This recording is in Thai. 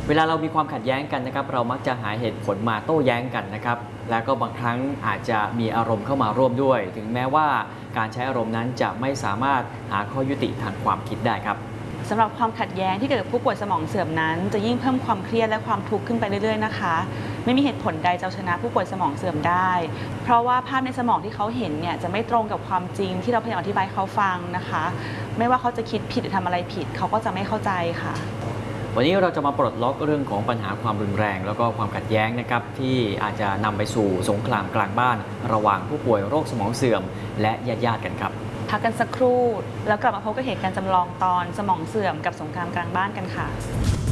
เวลาเรามีความขัดแย้งกันนะครับเรามักจะหาเหตุผลมาโต้แย้งกันนะครับแล้วก็บางครั้งอาจจะมีอารมณ์เข้ามาร่วมด้วยถึงแม้ว่าการใช้อารมณ์นั้นจะไม่สามารถหาข้อยุติทางความคิดได้ครับสำหรับความขัดแย้งที่เกิดกับผู้ป่วยสมองเสื่อมนั้นจะยิ่งเพิ่มความเครียดและความทุกข์ขึ้นไปเรื่อยๆนะคะไม่มีเหตุผลใดจะชนะผู้ป่วยสมองเสื่อมได้เพราะว่าภาพในสมองที่เขาเห็นเนี่ยจะไม่ตรงกับความจริงที่เราพยายามอธิบายเขาฟังนะคะไม่ว่าเขาจะคิดผิดหรือทำอะไรผิดเขาก็จะไม่เข้าใจค่ะวันนี้เราจะมาปลดล็อกเรื่องของปัญหาความรุนแรงแล้วก็ความขัดแย้งนะครับที่อาจจะนำไปสู่สงครามกลางบ้านระหว่างผู้ป่วยโรคสมองเสื่อมและญาติๆกันครับพักกันสักครู่แล้วกลับมาพบกับเหตุการณ์จำลองตอนสมองเสื่อมกับสงครามกลางบ้านกันค่ะ